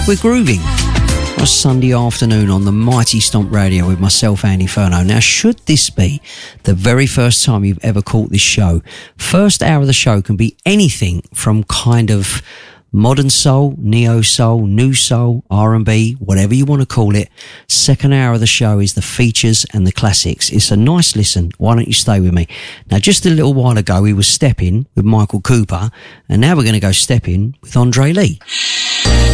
we're grooving. A Sunday afternoon on the mighty Stomp Radio with myself, Andy Furno. Now, should this be the very first time you've ever caught this show, first hour of the show can be anything from kind of modern soul, neo soul, new soul, R&B, whatever you want to call it. Second hour of the show is the features and the classics. It's a nice listen. Why don't you stay with me? Now, just a little while ago, we were stepping with Michael Cooper, and now we're going to go stepping with Andre Lee.